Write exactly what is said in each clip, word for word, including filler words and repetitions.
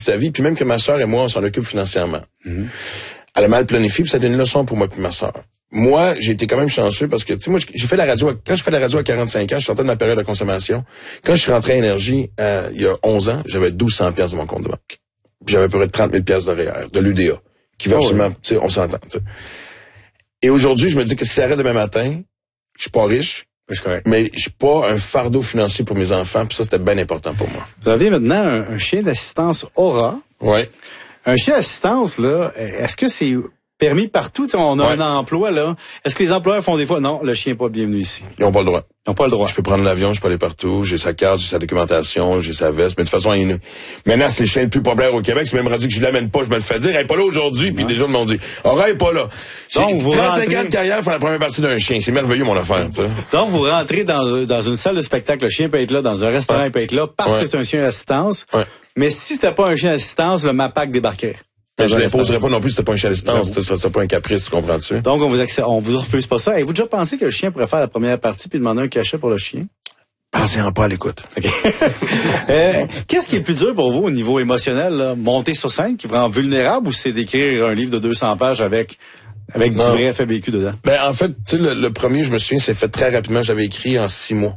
sa vie, puis même que ma sœur et moi, on s'en occupe financièrement. Mm-hmm. Elle a mal planifié, puis ça a été une leçon pour moi et ma sœur. Moi, j'ai été quand même chanceux parce que, tu sais, moi, j'ai fait la radio, à, quand je fais la radio à quarante-cinq ans, je sortais de ma période de consommation. Quand je suis rentré à Énergie, euh, il y a onze ans, j'avais douze cents piastres de mon compte de banque. Puis j'avais à peu près trente mille piastres de R E E R, de l'U D A, qui va oh absolument, oui. tu sais, on s'entend, tu sais. Et aujourd'hui, je me dis que si ça arrête demain matin, je suis pas riche, Oui, c'est correct. mais je suis pas un fardeau financier pour mes enfants, puis ça, c'était bien important pour moi. Vous avez maintenant un, un chien d'assistance Aura. Ouais. Un chien d'assistance, là, est-ce que c'est permis partout? T'sais, on a ouais. un emploi, là. Est-ce que les employeurs font des fois, non, le chien n'est pas bienvenu ici? Ils n'ont pas le droit. Ils n'ont pas le droit. Je peux prendre l'avion, je peux aller partout, j'ai sa carte, j'ai sa documentation, j'ai sa veste, mais de toute façon, il... maintenant, c'est le chien le plus populaire au Québec, c'est même rendu que je l'amène pas, je me le fais dire, elle est pas là aujourd'hui, puis ouais. les gens m'ont dit, Aura est pas là. Donc, vous trente-cinq rentrez... ans de carrière pour la première partie d'un chien, c'est merveilleux mon affaire, tu sais. Donc, vous rentrez dans, dans une salle de spectacle, le chien peut être là, dans un restaurant, ouais. il peut être là, parce ouais. que c'est un chien d'assistance. Ouais. Mais si c'était pas un chien d'assistance, le MAPAC débarquerait. Mais je l'imposerais pas non plus, c'était pas un chien d'assistance, ça serait pas un caprice, tu comprends-tu? Donc, on vous accès, on vous refuse pas ça. Avez-vous déjà pensé que le chien pourrait faire la première partie puis demander un cachet pour le chien? Pensez-en pas à l'écoute. Okay. euh, qu'est-ce qui est le plus dur pour vous au niveau émotionnel, là? Monter sur scène, qui vous rend vulnérable, ou c'est d'écrire un livre de deux cents pages avec, avec non. du vrai F A B Q dedans? Ben, en fait, tu sais, le, le premier, je me souviens, c'est fait très rapidement, j'avais écrit en six mois.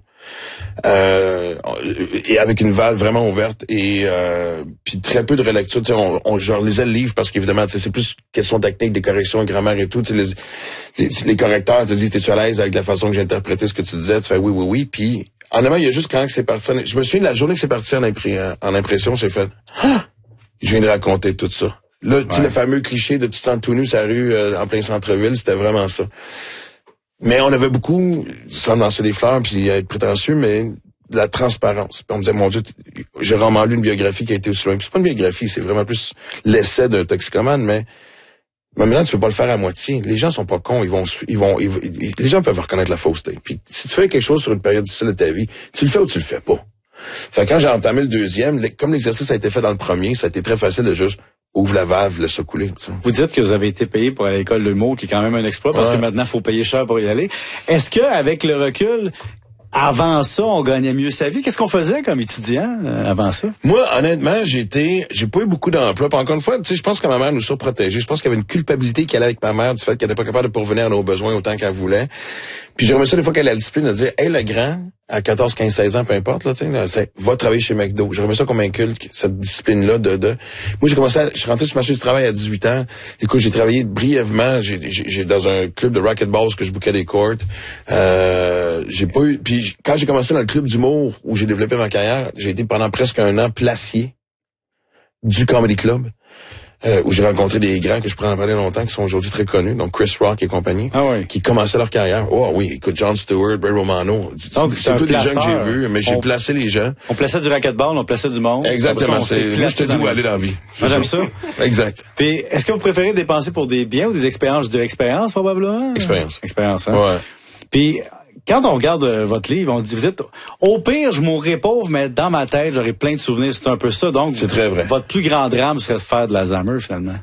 Euh, et avec une valve vraiment ouverte et euh, puis très peu de relecture. Tu sais, on, on je relisais le livre parce qu'évidemment, tu sais, c'est plus question technique, des corrections, grammaire et tout. Tu sais, les, les, les correcteurs te disent, t'es-tu à l'aise avec la façon que j'ai interprété ce que tu disais? Tu fais oui, oui, oui. Puis en avant, il y a juste quand c'est parti. Je me souviens de la journée que c'est parti en, impré, en impression, j'ai fait, ah! Je viens de raconter tout ça. Là, ouais. tu sais, le fameux cliché de tu te sens tout nu sur la rue euh, en plein centre-ville, c'était vraiment ça. Mais on avait beaucoup, sans lancer des fleurs puis être prétentieux, mais de la transparence. Puis on me disait, mon Dieu, j'ai vraiment lu une biographie qui a été aussi loin. Puis c'est pas une biographie, c'est vraiment plus l'essai d'un toxicomane, mais, mais maintenant, tu peux pas le faire à moitié. Les gens sont pas cons, ils vont, ils vont, ils, ils, les gens peuvent reconnaître la fausseté. Puis si tu fais quelque chose sur une période difficile de ta vie, tu le fais ou tu le fais pas. Fait que quand j'ai entamé le deuxième, comme l'exercice a été fait dans le premier, ça a été très facile de juste ouvre la valve, laisse ça couler. Tu sais. Vous dites que vous avez été payé pour aller à l'école de l'humour, qui est quand même un exploit, parce ouais. que maintenant, il faut payer cher pour y aller. Est-ce que, avec le recul, avant ça, on gagnait mieux sa vie? Qu'est-ce qu'on faisait comme étudiant euh, avant ça? Moi, honnêtement, j'ai été, j'ai pas eu beaucoup d'emplois. Puis encore une fois, tu sais, je pense que ma mère nous surprotégeait. Je pense qu'il y avait une culpabilité qui allait avec ma mère du fait qu'elle n'était pas capable de pourvenir à nos besoins autant qu'elle voulait. Puis j'ai remis ça des fois qu'elle a la discipline de dire, hey, le grand, à quatorze, quinze, seize ans, peu importe, là, tu sais, c'est, va travailler chez McDo. J'ai remis ça comme inculte, cette discipline-là de, de, moi, j'ai commencé à, je suis rentré sur le marché du travail à dix-huit ans. Écoute, j'ai travaillé brièvement, j'ai, j'ai, j'ai dans un club de racquetball que je bouquais des courts. Euh, j'ai pas eu, puis quand j'ai commencé dans le club d'humour où j'ai développé ma carrière, j'ai été pendant presque un an placier du Comedy Club. Euh, où j'ai rencontré des grands que je pourrais en parler longtemps, qui sont aujourd'hui très connus, donc Chris Rock et compagnie, ah oui. qui commençaient leur carrière. Oh oui, écoute, John Stewart, Ray Romano, donc, c'est tous des gens que j'ai vus, mais j'ai on, placé les gens. On plaçait du racquetball, on plaçait du monde. Exactement, c'est, là je te dis où aller dans la vie. Moi j'aime ça. Exact. Puis, est-ce que vous préférez dépenser pour des biens ou des expériences? Je dirais expérience, probablement. Expérience. Expérience, hein? Ouais. Puis, quand on regarde euh, votre livre, on dit, vous êtes, au pire, je mourrai pauvre, mais dans ma tête, j'aurai plein de souvenirs. C'est un peu ça. Donc, c'est très vrai. Votre plus grand drame serait de faire de l'Alzheimer, finalement.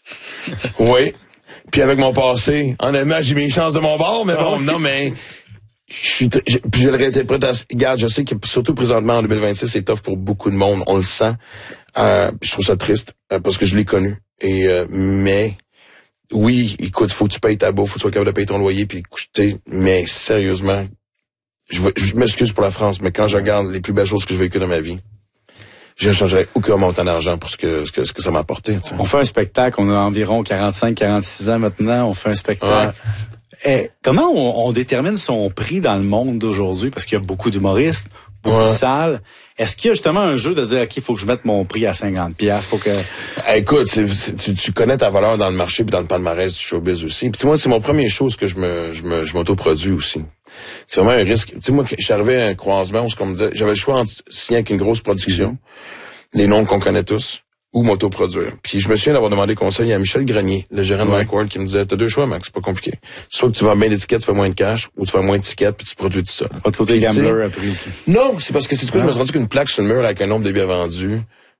Oui. Puis avec mon passé, honnêtement, j'ai mes chances de mon bord, mais bon, non, mais je suis, je, puis je le réinterprète. Regarde, je sais que surtout présentement en deux mille vingt-six, c'est tough pour beaucoup de monde. On le sent. Euh, puis je trouve ça triste euh, parce que je l'ai connu. Et euh, mais oui, écoute, faut que tu payes ta bouffe, faut que tu sois capable de payer ton loyer, puis écoutez, mais sérieusement, je, je m'excuse pour la France, mais quand je regarde les plus belles choses que j'ai vécues dans ma vie, je ne changerais aucun montant d'argent pour ce que, ce que, ce que ça m'a apporté. T'sais. On fait un spectacle, on a environ quarante-cinq, quarante-six ans maintenant, on fait un spectacle. Ouais. Et comment on, on détermine son prix dans le monde d'aujourd'hui? Parce qu'il y a beaucoup d'humoristes, beaucoup ouais. de salles. Est-ce qu'il y a justement un jeu de dire, OK, il faut que je mette mon prix à cinquante piastres, faut que... Hey, écoute, c'est, c'est, tu, tu connais ta valeur dans le marché puis dans le palmarès du showbiz aussi. Puis moi, c'est mon premier chose que je me, je me, je m'autoproduis aussi. C'est vraiment un risque. Tu sais, moi, je suis arrivé à un croisement où, comme me disait, j'avais le choix entre signer avec une grosse production, mm-hmm. les noms qu'on connaît tous, ou m'autoproduire. Puis je me souviens d'avoir demandé conseil à Michel Grenier, le gérant ouais. de Mike Ward, qui me disait, t'as deux choix, Max, c'est pas compliqué. Soit que tu vends bien d'étiquettes, tu fais moins de cash, ou tu fais moins d'étiquettes, puis tu produis tout ça. Pas de côté gambler après. Non, c'est parce que c'est du coup, je me suis rendu qu'une plaque sur le mur avec un nombre de billets vendus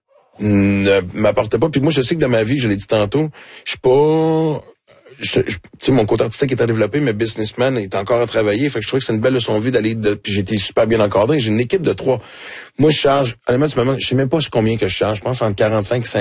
ne m'apportait pas. Puis moi, je sais que dans ma vie, je l'ai dit tantôt, je suis pas... Tu sais, mon côté artistique est à développer, mais businessman est encore à travailler. Fait que je trouvais que c'est une belle leçon de vie d'aller de, puis j'ai été super bien encadré. J'ai une équipe de trois. Moi, je charge, honnêtement, tu me demandes, je sais même pas combien que je charge. Je pense entre quarante-cinq et cinquante